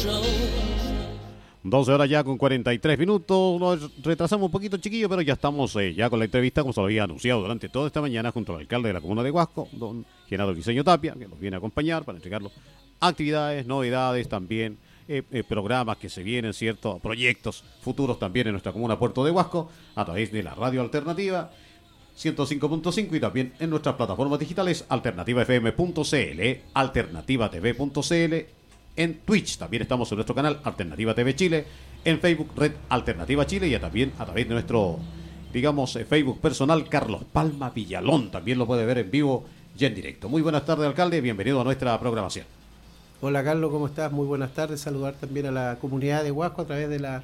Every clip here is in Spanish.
12 horas ya con 43 minutos. Nos retrasamos un poquito, chiquillos, pero ya estamos ya con la entrevista, como se lo había anunciado durante toda esta mañana, junto al alcalde de la comuna de Huasco, don Genaro Briceño Tapia, que nos viene a acompañar para entregarlo actividades, novedades también, programas que se vienen, ¿cierto? Proyectos futuros también en nuestra comuna Puerto de Huasco, a través de la radio alternativa 105.5 y también en nuestras plataformas digitales alternativafm.cl, alternativatv.cl. En Twitch también estamos en nuestro canal Alternativa TV Chile, en Facebook Red Alternativa Chile y también a través de nuestro, digamos, Facebook personal Carlos Palma Villalón. También lo puede ver en vivo y en directo. Muy buenas tardes, alcalde, bienvenido a nuestra programación. Hola Carlos, ¿cómo estás? Muy buenas tardes. Saludar también a la comunidad de Huasco a través de la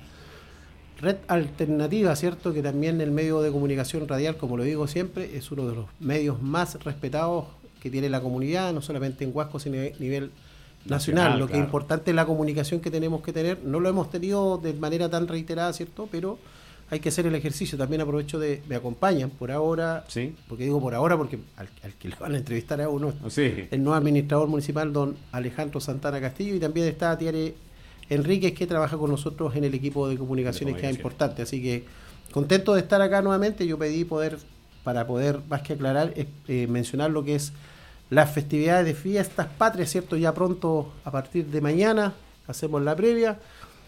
Red Alternativa, ¿cierto? Que también el medio de comunicación radial, como lo digo siempre, es uno de los medios más respetados que tiene la comunidad, no solamente en Huasco, sino a nivel nacional. Lo que es importante es la comunicación que tenemos que tener. No lo hemos tenido de manera tan reiterada, ¿cierto? Pero hay que hacer el ejercicio. También aprovecho me acompañan por ahora, ¿sí? Porque digo por ahora porque al que le van a entrevistar a uno, sí, el nuevo administrador municipal, don Alejandro Santana Castillo, y también está Tiare Enríquez, que trabaja con nosotros en el equipo de comunicaciones, que es importante. Así que contento de estar acá nuevamente. Yo pedí para poder más que aclarar, mencionar lo que es las festividades de fiestas patrias, ¿cierto? Ya pronto, a partir de mañana, hacemos la previa,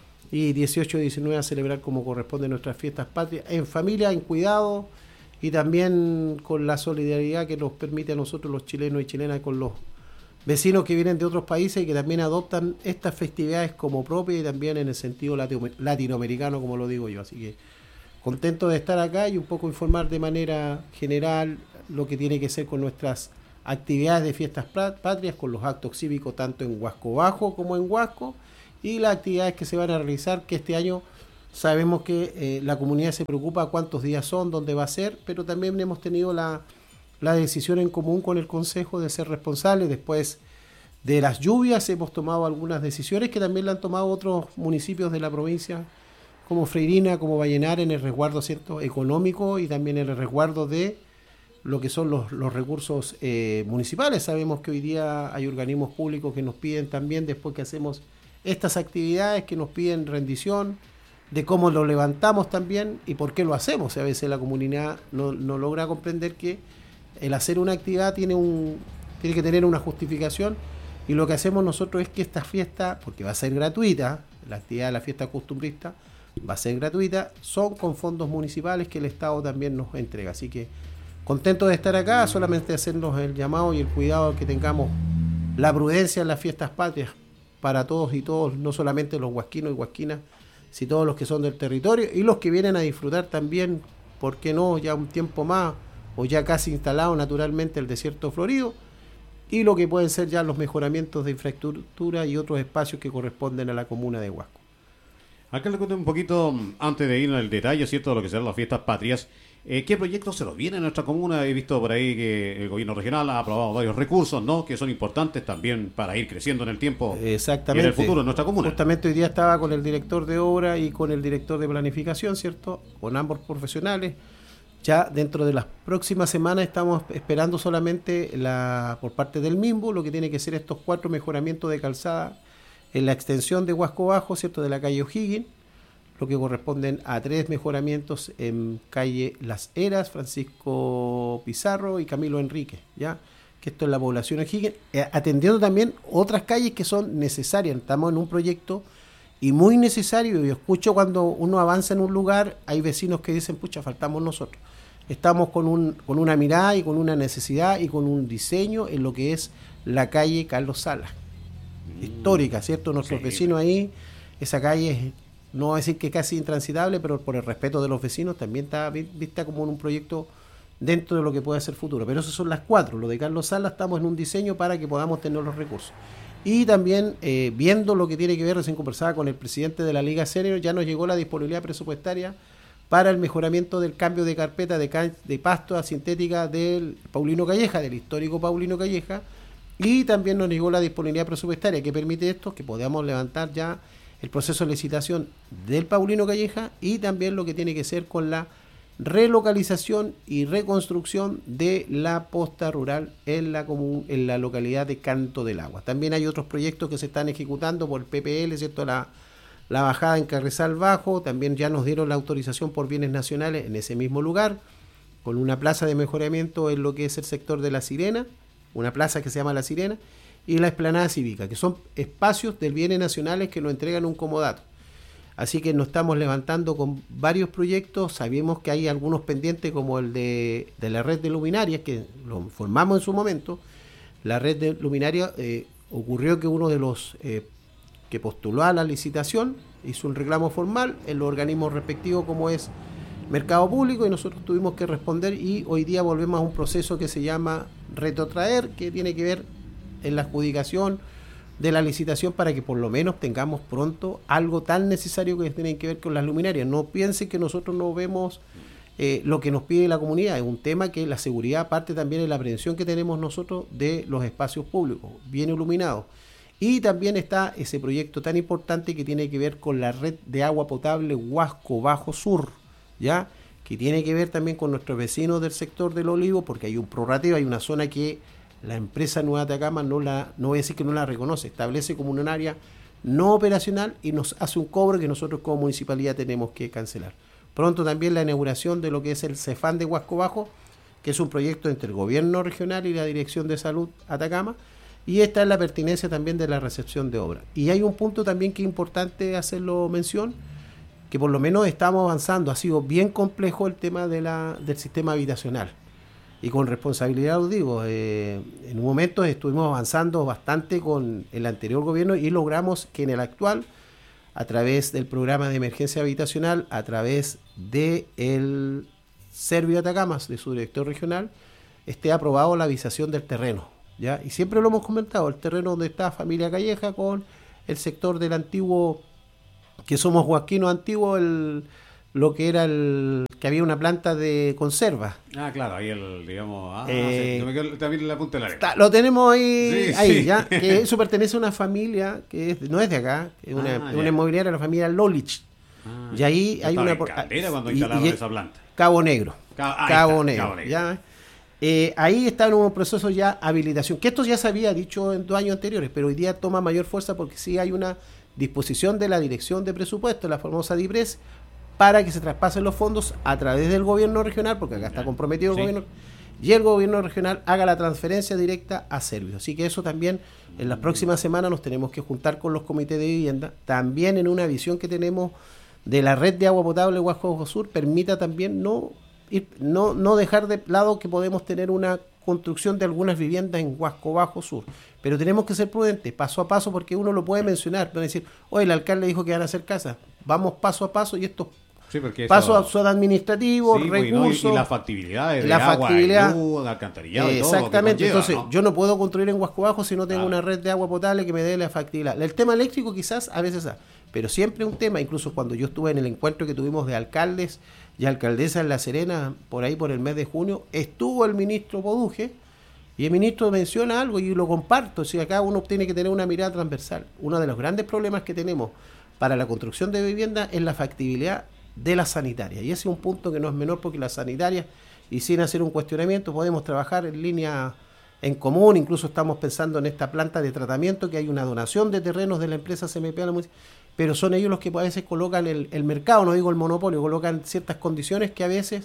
y 18 y 19 a celebrar como corresponde nuestras fiestas patrias, en familia, en cuidado, y también con la solidaridad que nos permite a nosotros los chilenos y chilenas con los vecinos que vienen de otros países y que también adoptan estas festividades como propias y también en el sentido latinoamericano, como lo digo yo. Así que contento de estar acá y un poco informar de manera general lo que tiene que ser con nuestras actividades de fiestas patrias, con los actos cívicos tanto en Huasco Bajo como en Huasco, y las actividades que se van a realizar, que este año sabemos que la comunidad se preocupa cuántos días son, dónde va a ser, pero también hemos tenido la decisión en común con el Consejo de ser responsables. Después de las lluvias hemos tomado algunas decisiones que también la han tomado otros municipios de la provincia, como Freirina, como Vallenar, en el resguardo, ¿cierto?, económico, y también en el resguardo de lo que son los recursos municipales. Sabemos que hoy día hay organismos públicos que nos piden también, después que hacemos estas actividades, que nos piden rendición de cómo lo levantamos también y por qué lo hacemos. A veces la comunidad no logra comprender que el hacer una actividad tiene que tener una justificación, y lo que hacemos nosotros es que esta fiesta, porque va a ser gratuita, la actividad de la fiesta costumbrista va a ser gratuita, son con fondos municipales que el Estado también nos entrega. Así que contento de estar acá, solamente hacernos el llamado y el cuidado que tengamos la prudencia en las fiestas patrias para todos y todos, no solamente los huasquinos y huasquinas, sino todos los que son del territorio y los que vienen a disfrutar también, ¿por qué no?, ya un tiempo más, o ya casi instalado naturalmente el desierto florido, y lo que pueden ser ya los mejoramientos de infraestructura y otros espacios que corresponden a la comuna de Huasco. Acá le cuento un poquito, antes de ir en el detalle, ¿cierto?, de lo que serán las fiestas patrias. ¿Qué proyectos se nos vienen en nuestra comuna? He visto por ahí que el gobierno regional ha aprobado varios recursos, ¿no?, que son importantes también para ir creciendo en el tiempo. Exactamente. Y en el futuro en nuestra comuna. Justamente hoy día estaba con el director de obra y con el director de planificación, ¿cierto?, con ambos profesionales. Ya dentro de las próximas semanas estamos esperando solamente por parte del MIMBU lo que tiene que ser estos 4 mejoramientos de calzada en la extensión de Huasco Bajo, ¿cierto?, de la calle O'Higgins, lo que corresponden a 3 mejoramientos en calle Las Heras, Francisco Pizarro y Camilo Enríquez, ¿ya?, que esto es la población O'Higgins, atendiendo también otras calles que son necesarias. Estamos en un proyecto y muy necesario. Yo escucho cuando uno avanza en un lugar, hay vecinos que dicen, pucha, faltamos nosotros. Estamos con una mirada y con una necesidad y con un diseño en lo que es la calle Carlos Salas, histórica, ¿cierto? Nuestros vecinos ahí, esa calle es, no voy a decir que casi intransitable, pero por el respeto de los vecinos también está vista como un proyecto dentro de lo que puede ser futuro. Pero esas son las 4. Lo de Carlos Salas, estamos en un diseño para que podamos tener los recursos. Y también viendo lo que tiene que ver, recién conversaba con el presidente de la Liga Senior, ya nos llegó la disponibilidad presupuestaria para el mejoramiento del cambio de carpeta de pasto a sintética del Paulino Calleja, del histórico Paulino Calleja, y también nos llegó la disponibilidad presupuestaria que permite esto, que podamos levantar ya el proceso de licitación del Paulino Calleja y también lo que tiene que ser con la relocalización y reconstrucción de la posta rural en la localidad de Canto del Agua. También hay otros proyectos que se están ejecutando por PPL, ¿cierto? La bajada en Carrizal Bajo, también ya nos dieron la autorización por bienes nacionales en ese mismo lugar, con una plaza de mejoramiento en lo que es el sector de La Sirena, una plaza que se llama La Sirena, y la explanada cívica, que son espacios de bienes nacionales que nos entregan un comodato. Así que nos estamos levantando con varios proyectos. Sabemos que hay algunos pendientes como el de la red de luminarias, que lo formamos en su momento. La red de luminarias ocurrió que uno de los que postuló a la licitación hizo un reclamo formal en los organismos respectivos como es Mercado Público, y nosotros tuvimos que responder, y hoy día volvemos a un proceso que se llama retrotraer, que tiene que ver en la adjudicación de la licitación para que por lo menos tengamos pronto algo tan necesario que tiene que ver con las luminarias. No piensen que nosotros no vemos lo que nos pide la comunidad. Es un tema que la seguridad parte también de la prevención que tenemos nosotros de los espacios públicos bien iluminados. Y también está ese proyecto tan importante que tiene que ver con la red de agua potable Huasco Bajo Sur, ¿ya? Que tiene que ver también con nuestros vecinos del sector del Olivo, porque hay un prorrateo, hay una zona que la empresa Nueva Atacama no voy a decir que no la reconoce, establece como un área no operacional y nos hace un cobro que nosotros como municipalidad tenemos que cancelar. Pronto también la inauguración de lo que es el CEFAN de Huasco Bajo, que es un proyecto entre el gobierno regional y la Dirección de Salud Atacama, y esta es la pertinencia también de la recepción de obra. Y hay un punto también que es importante hacerlo mención, que por lo menos estamos avanzando. Ha sido bien complejo el tema del sistema habitacional. Y con responsabilidad lo digo, en un momento estuvimos avanzando bastante con el anterior gobierno y logramos que en el actual, a través del programa de emergencia habitacional, a través del Servio Atacama, de su director regional, esté aprobado la visación del terreno, ¿ya? Y siempre lo hemos comentado, el terreno donde está Familia Calleja con el sector del antiguo, que somos huasquinos antiguos, lo que era que había una planta de conserva. Ah, claro, ahí digamos, sí, me quedo también la punta de la lengua. Lo tenemos ahí, sí. ¿ya? Que eso pertenece a una familia que no es de acá, es una inmobiliaria, la familia Lolich. Y ahí hay una... Caldera cuando instalaron esa planta. Cabo Negro. Cabo Negro. Negro. ¿Ya? Ahí está en un proceso ya de habilitación, que esto ya se había dicho en 2 años anteriores, pero hoy día toma mayor fuerza porque sí hay una disposición de la Dirección de Presupuesto, la famosa DIPRES, para que se traspasen los fondos a través del gobierno regional, porque acá está comprometido el gobierno, y el gobierno regional haga la transferencia directa a Servio. Así que eso también en las próximas semanas nos tenemos que juntar con los comités de vivienda, también en una visión que tenemos de la red de agua potable Huasco Bajo Sur, permita también no dejar de lado que podemos tener una construcción de algunas viviendas en Huasco Bajo Sur, pero tenemos que ser prudentes, paso a paso, porque uno lo puede mencionar, puede decir, oye, el alcalde dijo que van a hacer casas, vamos paso a paso, y esto pasos administrativos, recursos, y la factibilidad de agua, luz, alcantarillado, exactamente, todo entonces yo no puedo construir en Huasco Bajo si no tengo una red de agua potable que me dé la factibilidad. El tema eléctrico quizás a veces pero siempre un tema, incluso cuando yo estuve en el encuentro que tuvimos de alcaldes y alcaldesas en La Serena, por ahí por el mes de junio, estuvo el ministro Poduje, y el ministro menciona algo y lo comparto, si acá uno tiene que tener una mirada transversal. Uno de los grandes problemas que tenemos para la construcción de vivienda es la factibilidad de la sanitaria, y ese es un punto que no es menor, porque las sanitarias, y sin hacer un cuestionamiento, podemos trabajar en línea en común. Incluso estamos pensando en esta planta de tratamiento, que hay una donación de terrenos de la empresa CMP a la municipalidad, pero son ellos los que a veces colocan el mercado, no digo el monopolio, colocan ciertas condiciones que a veces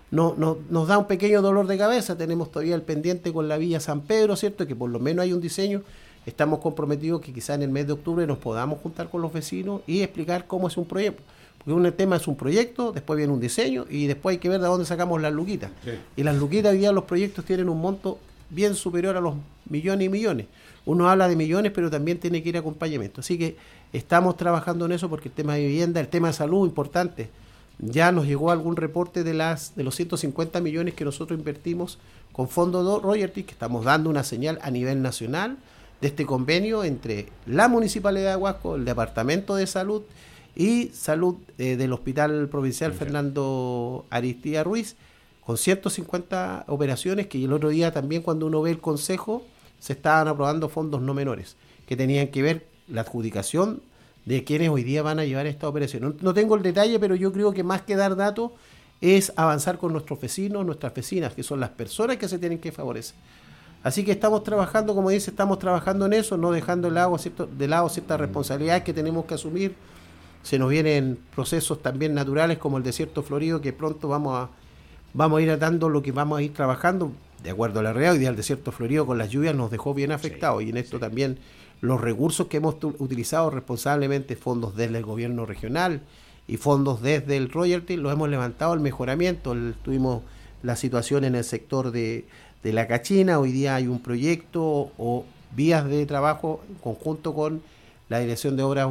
nos da un pequeño dolor de cabeza. Tenemos todavía el pendiente con la Villa San Pedro, ¿cierto? Que por lo menos hay un diseño. Estamos comprometidos que quizá en el mes de octubre nos podamos juntar con los vecinos y explicar cómo es un proyecto. Porque un tema es un proyecto, después viene un diseño y después hay que ver de dónde sacamos las luquitas. Sí. Y las luquitas hoy día, los proyectos tienen un monto bien superior a los millones y millones. Uno habla de millones, pero también tiene que ir acompañamiento. Así que estamos trabajando en eso, porque el tema de vivienda, el tema de salud, importante. Ya nos llegó algún reporte de los 150 millones que nosotros invertimos con fondos royalties, que estamos dando una señal a nivel nacional de este convenio entre la Municipalidad de Huasco, el Departamento de Salud y Salud del Hospital Provincial Fernando Aristía Ruiz, con 150 operaciones, que el otro día también, cuando uno ve el consejo, se estaban aprobando fondos no menores, que tenían que ver la adjudicación de quienes hoy día van a llevar esta operación. No tengo el detalle, pero yo creo que más que dar datos, es avanzar con nuestros vecinos, nuestras vecinas, que son las personas que se tienen que favorecer. Así que estamos trabajando, como dice, estamos trabajando en eso, no dejando de lado ciertas responsabilidades que tenemos que asumir. Se nos vienen procesos también naturales como el desierto florido, que pronto vamos a ir dando lo que vamos a ir trabajando, de acuerdo a la realidad. Hoy día el desierto florido con las lluvias nos dejó bien afectados, y en esto también los recursos que hemos utilizado responsablemente, fondos desde el gobierno regional y fondos desde el royalty, los hemos levantado al mejoramiento. Tuvimos la situación en el sector de la Cachina. Hoy día hay un proyecto o vías de trabajo en conjunto con la Dirección de Obras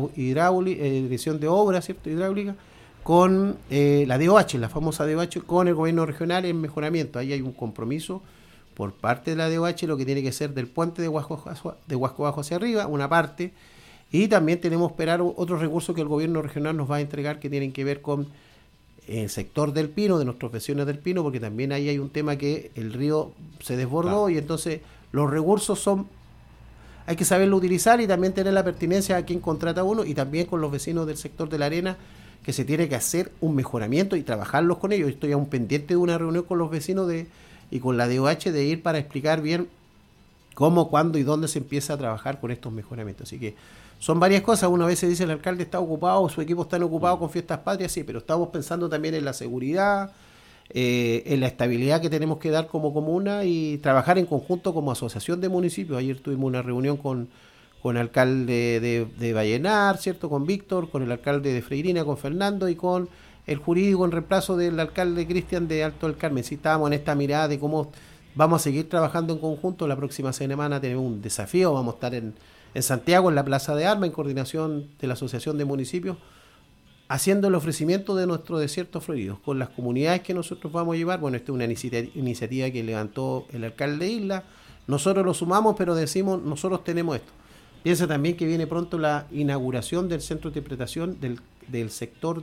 Hidráulicas, con la DOH, la famosa DOH, con el gobierno regional en mejoramiento. Ahí hay un compromiso por parte de la DOH, lo que tiene que ser del puente de Huasco Bajo hacia arriba, una parte, y también tenemos que esperar otros recursos que el gobierno regional nos va a entregar, que tienen que ver con el sector del Pino, de nuestros vecinos del Pino, porque también ahí hay un tema que el río se desbordó, y entonces los recursos hay que saberlo utilizar y también tener la pertinencia a quien contrata uno, y también con los vecinos del sector de la arena, que se tiene que hacer un mejoramiento y trabajarlos con ellos. Estoy aún pendiente de una reunión con los vecinos y con la DOH de ir para explicar bien cómo, cuándo y dónde se empieza a trabajar con estos mejoramientos. Así que son varias cosas. Una vez se dice el alcalde está ocupado, su equipo está ocupado con fiestas patrias, sí, pero estamos pensando también en la seguridad, en la estabilidad que tenemos que dar como comuna, y trabajar en conjunto como asociación de municipios. Ayer tuvimos una reunión con el alcalde de Vallenar, ¿cierto? Con Víctor, con el alcalde de Freirina, con Fernando, y con el jurídico en reemplazo del alcalde Cristian de Alto del Carmen. Sí, estábamos en esta mirada de cómo vamos a seguir trabajando en conjunto. La próxima semana tenemos un desafío, vamos a estar en Santiago, en la Plaza de Armas, en coordinación de la Asociación de Municipios, haciendo el ofrecimiento de nuestro desierto florido con las comunidades que nosotros vamos a llevar. Bueno, esta es una iniciativa que levantó el alcalde de Isla, nosotros lo sumamos, pero decimos, nosotros tenemos esto. Piensa también que viene pronto la inauguración del centro de interpretación del sector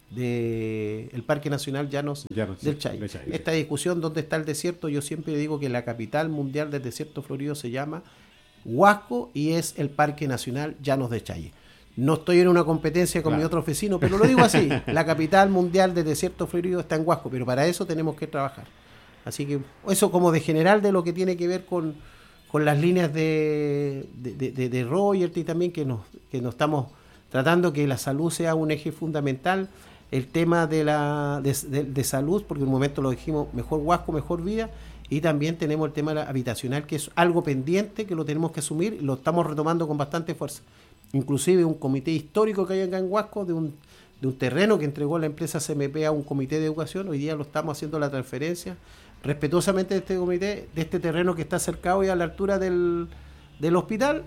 el Parque Nacional Llanos del Challe. Esta discusión, ¿dónde está el desierto? Yo siempre digo que la capital mundial del desierto florido se llama Huasco, y es el Parque Nacional Llanos del Challe. No estoy en una competencia con mi otro vecino, pero lo digo así: la capital mundial del desierto florido está en Huasco, pero para eso tenemos que trabajar. Así que eso como de general de lo que tiene que ver con las líneas de royalty también, que nos estamos tratando que la salud sea un eje fundamental. El tema de salud, porque en un momento lo dijimos, mejor Huasco, mejor vida. Y también tenemos el tema habitacional, que es algo pendiente, que lo tenemos que asumir, y lo estamos retomando con bastante fuerza. Inclusive un comité histórico que hay acá en Huasco, de un terreno que entregó la empresa CMP a un comité de educación. Hoy día lo estamos haciendo la transferencia respetuosamente de este comité, de este terreno que está cercado y a la altura del hospital.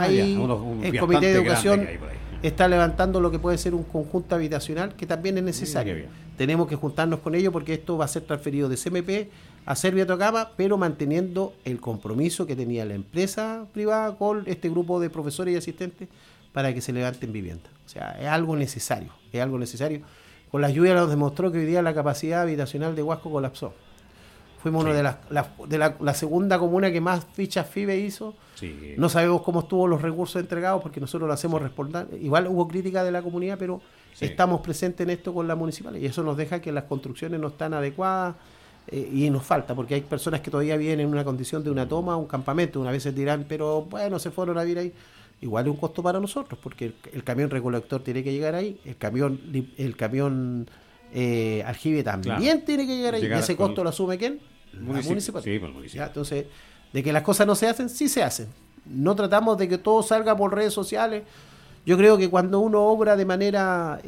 El comité de educación está levantando lo que puede ser un conjunto habitacional, que también es necesario. Tenemos que juntarnos con ellos, porque esto va a ser transferido de CMP a Servio Atacama, pero manteniendo el compromiso que tenía la empresa privada con este grupo de profesores y asistentes para que se levanten viviendas. O sea, es algo necesario, Con las lluvias nos demostró que hoy día la capacidad habitacional de Huasco colapsó. Fuimos una de la segunda comuna que más fichas FIBE hizo. Sí. No sabemos cómo estuvo los recursos entregados, porque nosotros lo hacemos responder. Igual hubo crítica de la comunidad, pero estamos presentes en esto con la municipal, y eso nos deja que las construcciones no están adecuadas, y nos falta, porque hay personas que todavía viven en una condición de una toma, un campamento. Una vez dirán, pero bueno, se fueron a vivir ahí. Igual es un costo para nosotros, porque el camión recolector tiene que llegar ahí, el camión aljibe también tiene que llegar ahí, y ese costo lo asume ¿quién? La municipal. Sí, por el municipio. Entonces, de que las cosas no se hacen, sí se hacen. No tratamos de que todo salga por redes sociales. Yo creo que cuando uno obra de manera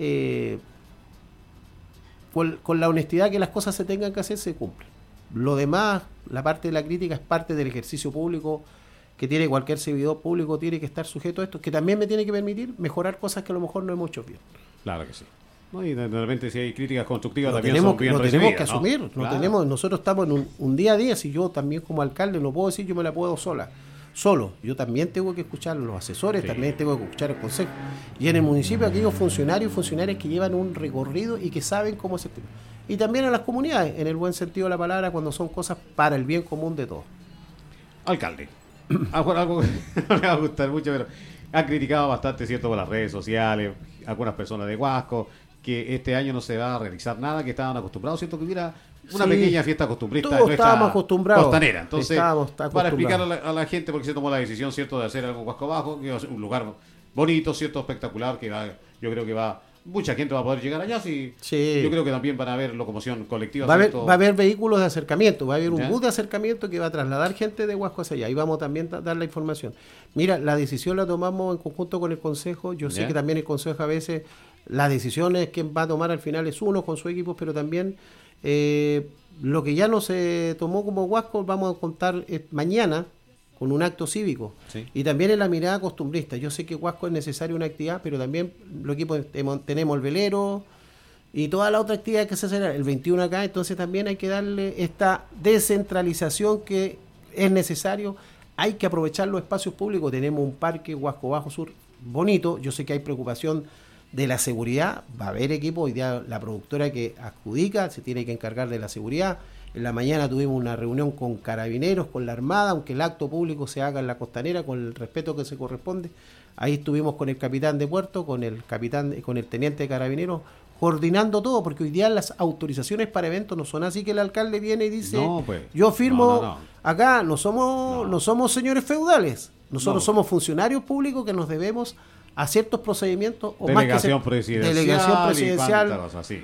con la honestidad que las cosas se tengan que hacer, se cumplen. Lo demás, la parte de la crítica, es parte del ejercicio público que tiene cualquier servidor público, tiene que estar sujeto a esto, que también me tiene que permitir mejorar cosas que a lo mejor no hemos hecho bien. Claro que sí. No, y de repente, si hay críticas constructivas, también son bien recibidas. Tenemos que asumir, claro. Nosotros estamos en un día a día. Si yo también como alcalde no puedo decir yo me la puedo solo, yo también tengo que escuchar a los asesores, también tengo que escuchar el consejo. Y en el municipio, aquellos funcionarios que llevan un recorrido y que saben cómo se... Y también a las comunidades, en el buen sentido de la palabra, cuando son cosas para el bien común de todos. Alcalde, algo que no le va a gustar mucho, pero ha criticado bastante, ¿cierto?, por las redes sociales, algunas personas de Huasco, que este año no se va a realizar nada, que estaban acostumbrados, ¿cierto? Que hubiera una pequeña fiesta costumbrista todos estábamos acostumbrados, costanera. Entonces, para explicar a la gente por qué se tomó la decisión, ¿cierto?, de hacer algo en Huasco Bajo, que va a ser un lugar bonito, ¿cierto?, espectacular, que yo creo que mucha gente va a poder llegar allá, sí. Yo creo que también van a haber locomoción colectiva. Va a haber vehículos de acercamiento, va a haber un bus de acercamiento que va a trasladar gente de Huasco hacia allá, y vamos también a dar la información. Mira, la decisión la tomamos en conjunto con el Consejo, yo sé que también el Consejo a veces, las decisiones que va a tomar al final es uno con su equipo, pero también lo que ya no se tomó como Huasco, vamos a contar mañana, con un acto cívico, y también en la mirada costumbrista. Yo sé que Huasco es necesaria una actividad, pero también los equipos tenemos el velero y toda la otra actividad que se hace el 21 acá, entonces también hay que darle esta descentralización que es necesario. Hay que aprovechar los espacios públicos. Tenemos un parque Huasco Bajo Sur bonito. Yo sé que hay preocupación de la seguridad, va a haber equipo. Hoy día la productora que adjudica se tiene que encargar de la seguridad. En la mañana tuvimos una reunión con carabineros, con la Armada, aunque el acto público se haga en la costanera con el respeto que se corresponde. Ahí estuvimos con el capitán de puerto, con el teniente de carabineros, coordinando todo, porque hoy día las autorizaciones para eventos no son así que el alcalde viene y dice, yo firmo, acá no somos señores feudales, nosotros somos funcionarios públicos que nos debemos a ciertos procedimientos. Delegación presidencial.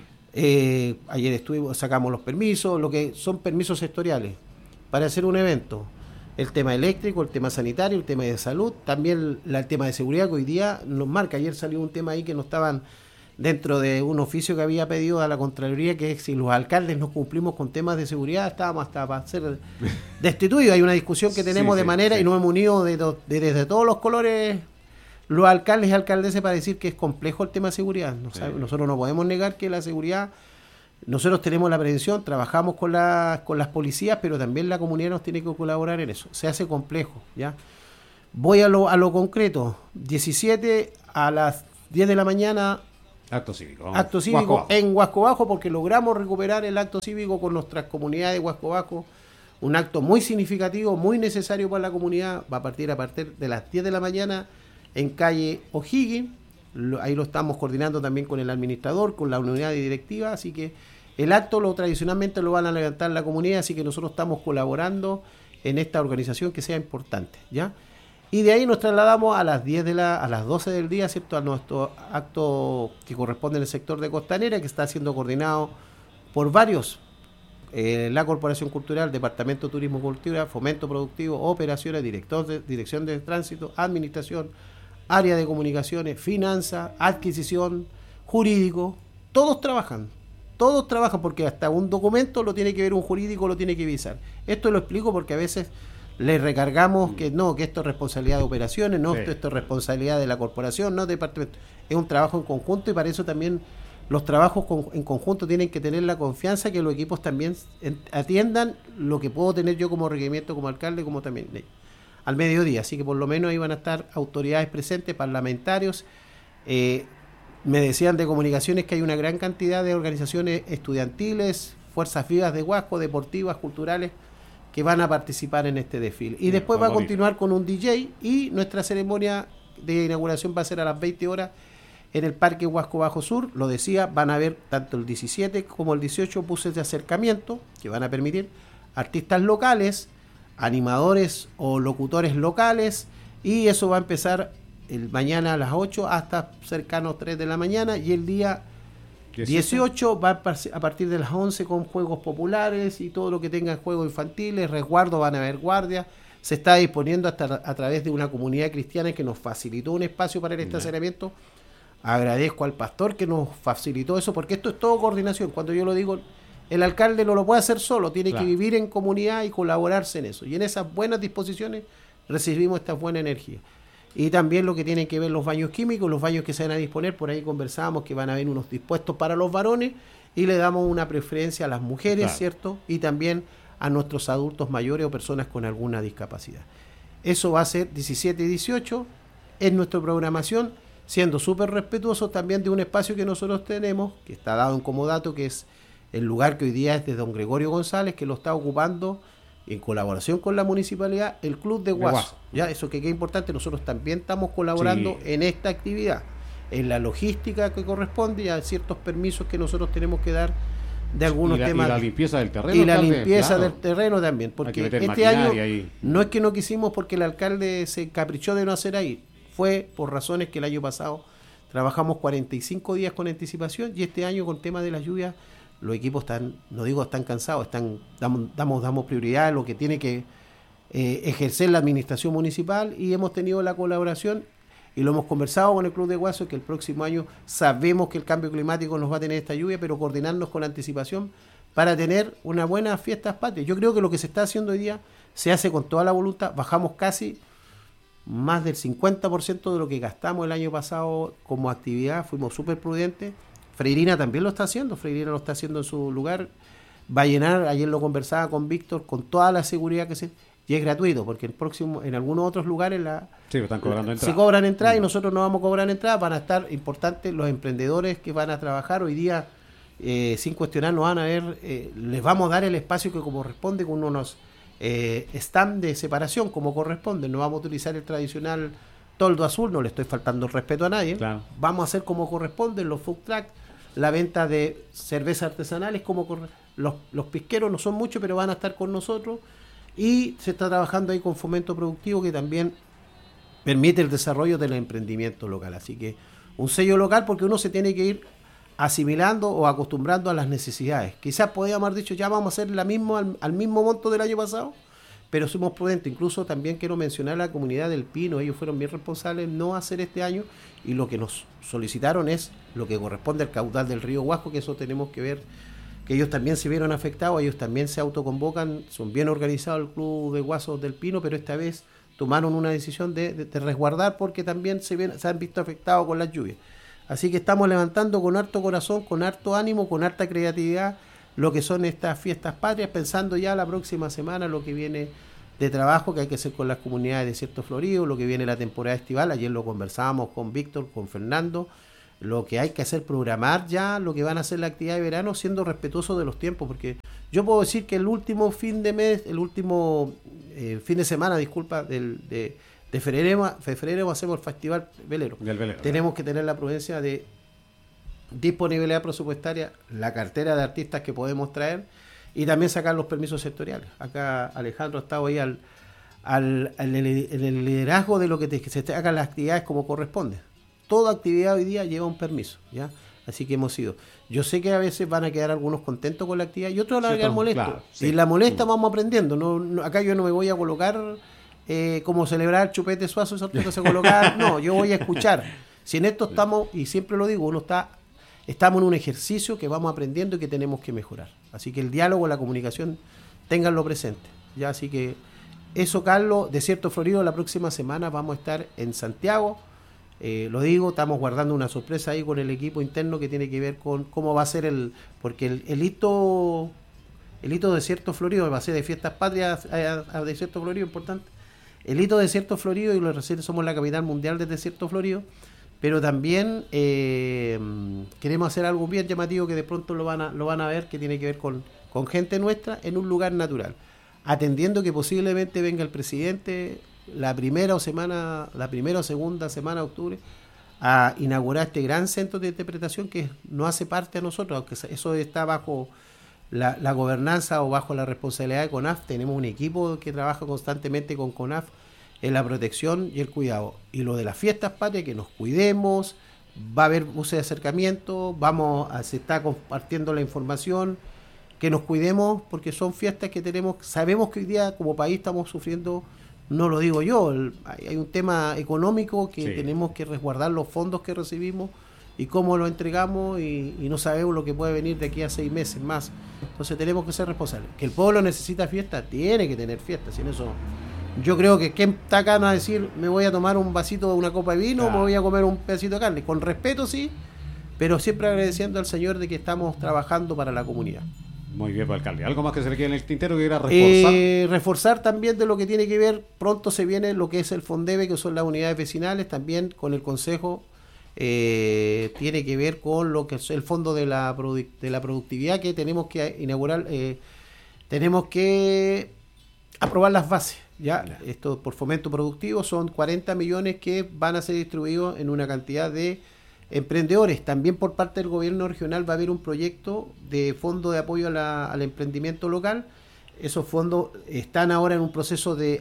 Ayer sacamos los permisos, lo que son permisos sectoriales para hacer un evento. El tema eléctrico, el tema sanitario, el tema de salud, también el tema de seguridad que hoy día nos marca. Ayer salió un tema ahí que no estaban dentro de un oficio que había pedido a la Contraloría, que es si los alcaldes no cumplimos con temas de seguridad, estábamos hasta para ser destituidos. Hay una discusión que tenemos y nos hemos unido desde todos los colores, los alcaldes y alcaldesas, para decir que es complejo el tema de seguridad. Nosotros no podemos negar que la seguridad, nosotros tenemos la prevención, trabajamos con las policías, pero también la comunidad nos tiene que colaborar en eso. Se hace complejo, ¿ya? Voy a lo concreto. 17 a las 10 de la mañana, acto cívico en Huasco Bajo, porque logramos recuperar el acto cívico con nuestras comunidades de Huasco Bajo. Un acto muy significativo, muy necesario para la comunidad. Va a partir de las 10 de la mañana en calle O'Higgins. Ahí lo estamos coordinando también con el administrador, con la unidad directiva, así que el acto tradicionalmente lo van a levantar la comunidad, así que nosotros estamos colaborando en esta organización que sea importante, ¿ya? Y de ahí nos trasladamos a las 12 del día, ¿cierto?, a nuestro acto que corresponde en el sector de Costanera, que está siendo coordinado por varios, la Corporación Cultural, Departamento de Turismo y Cultura, Fomento Productivo, Operaciones, Dirección de Tránsito, Administración, Área de Comunicaciones, Finanzas, Adquisición, Jurídico. Todos trabajan porque hasta un documento lo tiene que ver un jurídico, lo tiene que visar. Esto lo explico porque a veces le recargamos que esto es responsabilidad de operaciones, esto es responsabilidad de la corporación, no del departamento. Es un trabajo en conjunto, y para eso también los trabajos en conjunto tienen que tener la confianza que los equipos también atiendan lo que puedo tener yo como requerimiento como alcalde, como también al mediodía. Así que por lo menos ahí van a estar autoridades presentes, parlamentarios. Me decían de comunicaciones que hay una gran cantidad de organizaciones estudiantiles, fuerzas vivas de Huasco, deportivas, culturales, que van a participar en este desfile. Y después va a continuar con un DJ, y nuestra ceremonia de inauguración va a ser a las 20 horas en el Parque Huasco Bajo Sur. Lo decía, van a haber tanto el 17 como el 18 buses de acercamiento que van a permitir artistas locales, animadores o locutores locales, y eso va a empezar mañana a las 8 hasta cercano 3 de la mañana, y el día 18 va a partir de las 11 con juegos populares y todo lo que tenga juegos infantiles, resguardo, van a haber guardias. Se está disponiendo hasta a través de una comunidad cristiana que nos facilitó un espacio para el estacionamiento. Agradezco al pastor que nos facilitó eso, porque esto es todo coordinación. Cuando yo lo digo, el alcalde no lo puede hacer solo, tiene que vivir en comunidad y colaborarse en eso. Y en esas buenas disposiciones recibimos esta buena energía. Y también lo que tienen que ver los baños químicos, los baños que se van a disponer, por ahí conversamos que van a haber unos dispuestos para los varones, y le damos una preferencia a las mujeres, ¿cierto? Y también a nuestros adultos mayores o personas con alguna discapacidad. Eso va a ser 17 y 18 en nuestra programación, siendo súper respetuosos también de un espacio que nosotros tenemos, que está dado en comodato, que es el lugar que hoy día es de don Gregorio González, que lo está ocupando en colaboración con la municipalidad, el Club de Huasco. Ya, eso que es importante, nosotros también estamos colaborando en esta actividad. en la logística que corresponde y a ciertos permisos que nosotros tenemos que dar de algunos temas. Y la limpieza del terreno. Y la limpieza del terreno también, porque este año ahí. No es que no quisimos porque el alcalde se caprichó de no hacer ahí, fue por razones que el año pasado trabajamos 45 días con anticipación y este año con tema de las lluvias los equipos están cansados, damos prioridad a lo que tiene que ejercer la administración municipal y hemos tenido la colaboración y lo hemos conversado con el Club de Guaso que el próximo año sabemos que el cambio climático nos va a tener esta lluvia, pero coordinarnos con anticipación para tener una buena fiestas patrias. Yo creo que lo que se está haciendo hoy día se hace con toda la voluntad, bajamos casi más del 50% de lo que gastamos el año pasado como actividad, fuimos súper prudentes. Freirina también lo está haciendo en su lugar, va a llenar, ayer lo conversaba con Víctor, con toda la seguridad que y es gratuito, porque en algunos otros lugares están cobrando entrada. Se cobran entrada y nosotros no vamos a cobrar entrada, van a estar importantes los emprendedores que van a trabajar hoy día, sin cuestionar, nos van a ver, les vamos a dar el espacio que como corresponde con unos stand de separación como corresponde, no vamos a utilizar el tradicional toldo azul, no le estoy faltando el respeto a nadie, claro. Vamos a hacer como corresponde los food trucks, la venta de cervezas artesanales, los pisqueros no son muchos, pero van a estar con nosotros y se está trabajando ahí con fomento productivo que también permite el desarrollo del emprendimiento local, así que un sello local porque uno se tiene que ir asimilando o acostumbrando a las necesidades. Quizás podíamos haber dicho ya vamos a hacer la misma al mismo monto del año pasado, pero somos prudentes. Incluso también quiero mencionar a la comunidad del Pino, ellos fueron bien responsables no hacer este año y lo que nos solicitaron es lo que corresponde al caudal del río Huasco, que eso tenemos que ver, que ellos también se vieron afectados, ellos también se autoconvocan, son bien organizados el Club de Guasos del Pino, pero esta vez tomaron una decisión de resguardar porque también se han visto afectados con las lluvias. Así que estamos levantando con harto corazón, con harto ánimo, con harta creatividad lo que son estas fiestas patrias, pensando ya la próxima semana lo que viene de trabajo que hay que hacer con las comunidades de Desierto Florido, lo que viene la temporada estival, ayer lo conversábamos con Víctor, con Fernando, lo que hay que hacer, programar ya lo que van a hacer la actividad de verano, siendo respetuosos de los tiempos, porque yo puedo decir que el último fin de semana, de febrero hacemos el Festival Velero. Tenemos que tener la prudencia de disponibilidad presupuestaria, la cartera de artistas que podemos traer y también sacar los permisos sectoriales. Acá Alejandro ha estado ahí en el liderazgo de lo que se hagan las actividades como corresponde. Toda actividad hoy día lleva un permiso, ¿ya? Así que hemos ido. Yo sé que a veces van a quedar algunos contentos con la actividad y otros van a quedar molestos. Claro, sí. Y la molesta vamos aprendiendo. No, acá yo no me voy a colocar como celebrar el chupete suazo, no, yo voy a escuchar. Si en esto estamos, y siempre lo digo, estamos en un ejercicio que vamos aprendiendo y que tenemos que mejorar. Así que el diálogo, la comunicación, ténganlo presente. Ya, así que eso, Carlos, Desierto Florido, la próxima semana vamos a estar en Santiago. Lo digo, estamos guardando una sorpresa ahí con el equipo interno que tiene que ver con cómo va a ser porque el hito Desierto Florido va a ser de fiestas patrias a Desierto Florido, importante. El hito Desierto Florido, y los somos la capital mundial de Desierto Florido, pero también queremos hacer algo bien llamativo que de pronto lo van a ver, que tiene que ver con gente nuestra en un lugar natural, atendiendo que posiblemente venga el presidente la primera o segunda semana de octubre a inaugurar este gran centro de interpretación que no hace parte a nosotros, aunque eso está bajo la gobernanza o bajo la responsabilidad de CONAF. Tenemos un equipo que trabaja constantemente con CONAF en la protección y el cuidado. Y lo de las fiestas patrias, que nos cuidemos, va a haber buses de acercamiento, se está compartiendo la información, que nos cuidemos porque son fiestas que sabemos que hoy día como país estamos sufriendo, no lo digo yo, hay un tema económico que tenemos que resguardar los fondos que recibimos y cómo lo entregamos y no sabemos lo que puede venir de aquí a 6 meses más. Entonces tenemos que ser responsables. Que el pueblo necesita fiesta, tiene que tener fiesta. Sin eso, yo creo que ¿quién está acá no va a decir me voy a tomar un vasito de una copa de vino o me voy a comer un pedacito de carne? Con respeto sí, pero siempre agradeciendo al Señor de que estamos trabajando para la comunidad. Muy bien, alcalde. ¿Algo más que se le quede en el tintero que quiera reforzar? Reforzar también de lo que tiene que ver, pronto se viene lo que es el FONDEVE, que son las unidades vecinales, también con el Consejo. Tiene que ver con lo que es el fondo de la productividad que tenemos que inaugurar, tenemos que aprobar las bases, ¿ya? Esto por fomento productivo son 40 millones que van a ser distribuidos en una cantidad de Emprendedores, también por parte del gobierno regional va a haber un proyecto de fondo de apoyo al emprendimiento local. Esos fondos están ahora en un proceso de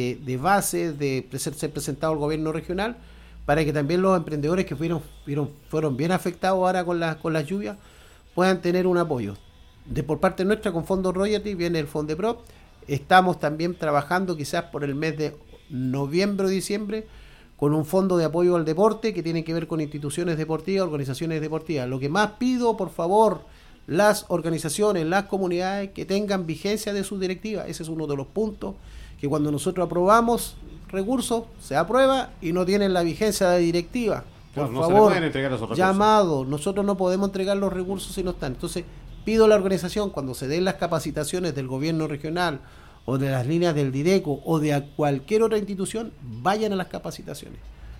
base, de ser presentado al gobierno regional, para que también los emprendedores que fueron bien afectados ahora con las lluvias puedan tener un apoyo. Por parte nuestra, con Fondo Royalty, viene el Fondepro. Estamos también trabajando quizás por el mes de noviembre o diciembre con un fondo de apoyo al deporte que tiene que ver con instituciones deportivas, organizaciones deportivas. Lo que más pido, por favor, las organizaciones, las comunidades, que tengan vigencia de sus directivas. Ese es uno de los puntos que cuando nosotros aprobamos recursos, se aprueba y no tienen la vigencia de directiva. Por favor, llamado, nosotros no podemos entregar los recursos si no están. Entonces, pido a la organización, cuando se den las capacitaciones del gobierno regional o de las líneas del Dideco o de cualquier otra institución, vayan a las capacitaciones,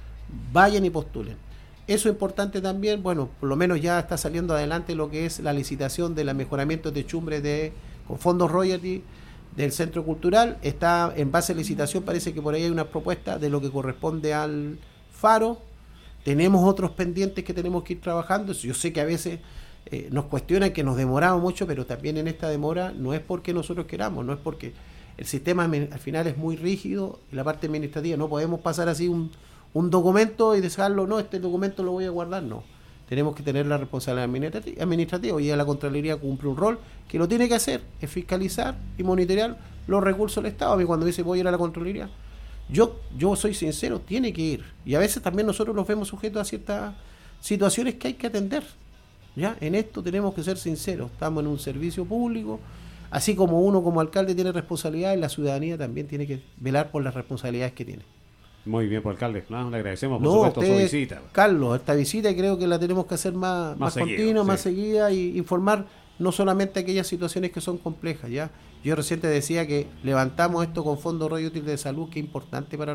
vayan y postulen. Eso es importante también. Bueno, por lo menos ya está saliendo adelante lo que es la licitación de la mejoramiento de techumbre con fondos royalty del Centro Cultural. Está en base a licitación, parece que por ahí hay una propuesta de lo que corresponde al faro. Tenemos otros pendientes que tenemos que ir trabajando. Yo sé que a veces nos cuestionan que nos demoramos mucho, pero también en esta demora no es porque nosotros queramos, no es porque el sistema al final es muy rígido, y la parte administrativa no podemos pasar así un documento y dejarlo, no, este documento lo voy a guardar, no. Tenemos que tener la responsabilidad administrativa, y la Contraloría cumple un rol que lo tiene que hacer, es fiscalizar y monitorear los recursos del Estado. A mí cuando dice voy a ir a la Contraloría, yo soy sincero, tiene que ir. Y a veces también nosotros nos vemos sujetos a ciertas situaciones que hay que atender. ¿Ya? En esto tenemos que ser sinceros, estamos en un servicio público, así como uno como alcalde tiene responsabilidades, la ciudadanía también tiene que velar por las responsabilidades que tiene. Muy bien, por alcalde, le agradecemos por supuesto su visita. Carlos, esta visita creo que la tenemos que hacer más continua, más seguida, y informar no solamente aquellas situaciones que son complejas. ¿Ya? Yo recién te decía que levantamos esto con Fondo Royalty de Salud, que es importante para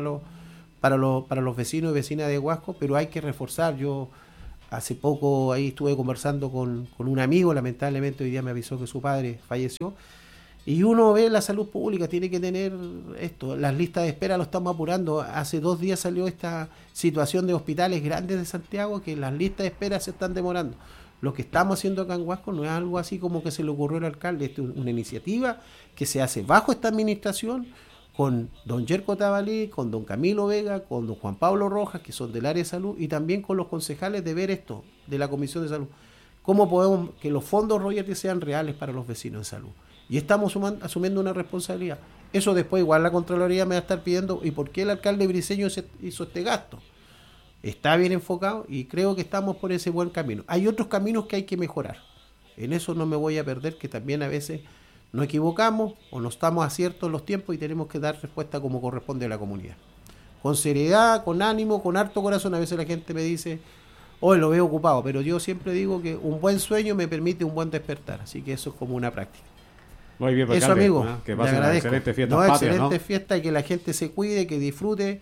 los vecinos y vecinas de Huasco, pero hay que reforzar. Yo hace poco ahí estuve conversando con un amigo, lamentablemente hoy día me avisó que su padre falleció, y uno ve la salud pública, tiene que tener esto, las listas de espera lo estamos apurando. Hace 2 días salió esta situación de hospitales grandes de Santiago, que las listas de espera se están demorando. Lo que estamos haciendo acá en Huasco no es algo así como que se le ocurrió al alcalde, esto es una iniciativa que se hace bajo esta administración, con don Yerko Tabalí, con don Camilo Vega, con don Juan Pablo Rojas, que son del área de salud, y también con los concejales de ver esto, de la Comisión de Salud. ¿Cómo podemos que los fondos royalty sean reales para los vecinos de salud? Y estamos asumiendo una responsabilidad. Eso después igual la Contraloría me va a estar pidiendo, ¿y por qué el alcalde Briceño hizo este gasto? Está bien enfocado y creo que estamos por ese buen camino. Hay otros caminos que hay que mejorar. En eso no me voy a perder, que también a veces nos equivocamos o no estamos aciertos en los tiempos y tenemos que dar respuesta como corresponde a la comunidad. Con seriedad, con ánimo, con harto corazón. A veces la gente me dice, hoy lo veo ocupado, pero yo siempre digo que un buen sueño me permite un buen despertar. Así que eso es como una práctica. Muy bien, eso, amigo, que pasen una excelente fiesta patrias, excelente fiesta, y que la gente se cuide, que disfrute.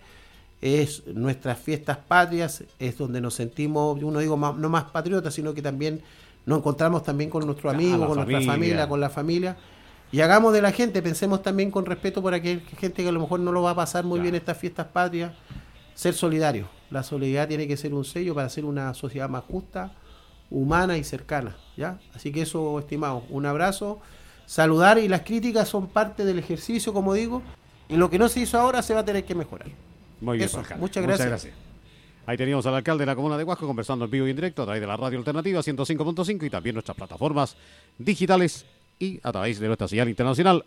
Es nuestras fiestas patrias, es donde nos sentimos, uno digo no más patriotas, sino que también nos encontramos también con nuestros amigos, con nuestra familia, con la familia. Y hagamos de la gente, pensemos también con respeto por aquella gente que a lo mejor no lo va a pasar muy bien estas fiestas patrias, ser solidarios. La solidaridad tiene que ser un sello para hacer una sociedad más justa, humana y cercana, ¿ya? Así que eso, estimados, un abrazo, saludar, y las críticas son parte del ejercicio, como digo, y lo que no se hizo ahora se va a tener que mejorar. Muy bien, eso, muchas gracias. Ahí teníamos al alcalde de la comuna de Huasco conversando en vivo y en directo a través de la radio alternativa 105.5 y también nuestras plataformas digitales y a través de nuestra señal internacional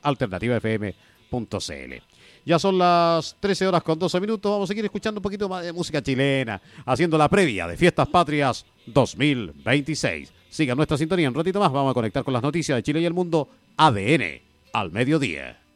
alternativafm.cl. Ya son las 13:12. Vamos a seguir escuchando un poquito más de música chilena, haciendo la previa de Fiestas Patrias 2026. Sigan nuestra sintonía, un ratito más vamos a conectar con las noticias de Chile y el mundo. ADN al mediodía.